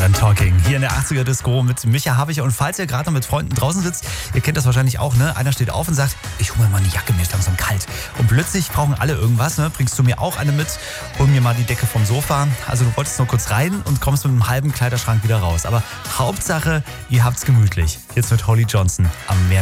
Modern Talking. Hier in der 80er Disco mit Micha Havicher. Und falls ihr gerade noch mit Freunden draußen sitzt, ihr kennt das wahrscheinlich auch, ne? Einer steht auf und sagt, ich hole mir mal eine Jacke, mir ist langsam kalt. Und plötzlich brauchen alle irgendwas, ne? Bringst du mir auch eine mit? Hol mir mal die Decke vom Sofa. Also du wolltest nur kurz rein und kommst mit einem halben Kleiderschrank wieder raus. Aber Hauptsache, ihr habt's gemütlich. Jetzt mit Holly Johnson am Meer.